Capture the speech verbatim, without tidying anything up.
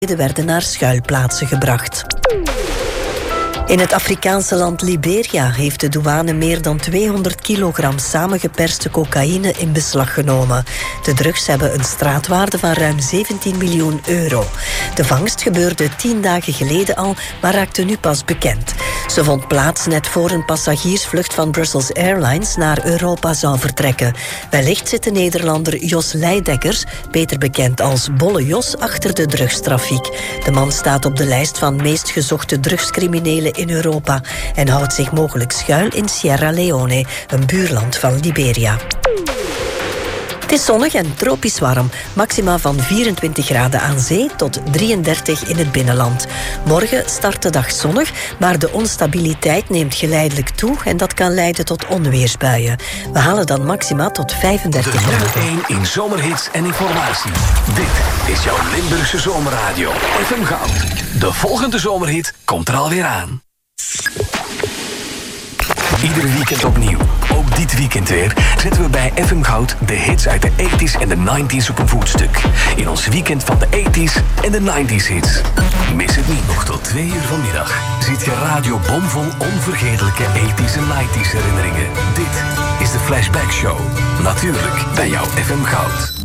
werden naar schuilplaatsen gebracht. In het Afrikaanse land Liberia heeft de douane meer dan tweehonderd kilogram samengeperste cocaïne in beslag genomen. De drugs hebben een straatwaarde van ruim zeventien miljoen euro. De vangst gebeurde tien dagen geleden al, maar raakte nu pas bekend. Ze vond plaats net voor een passagiersvlucht van Brussels Airlines naar Europa zou vertrekken. Wellicht zit de Nederlander Jos Leidekkers, beter bekend als Bolle Jos, achter de drugstrafiek. De man staat op de lijst van meest gezochte drugscriminelen in Europa en houdt zich mogelijk schuil in Sierra Leone, een buurland van Liberia. Het is zonnig en tropisch warm. Maxima van vierentwintig graden aan zee tot drieëndertig in het binnenland. Morgen start de dag zonnig, maar de onstabiliteit neemt geleidelijk toe en dat kan leiden tot onweersbuien. We halen dan maxima tot vijfendertig graden. De nummer één in zomerhits en informatie. Dit is jouw Limburgse zomerradio. F M Goud. De volgende zomerhit komt er alweer aan. Iedere weekend opnieuw. Ook dit weekend weer zetten we bij F M Goud de hits uit de tachtiger en de negentiger op een voetstuk. In ons weekend van de tachtiger en de negentiger hits. Mis het niet. Nog tot twee uur vanmiddag zit je radio bomvol onvergetelijke tachtiger en negentiger herinneringen. Dit is de Flashback Show. Natuurlijk bij jouw F M Goud.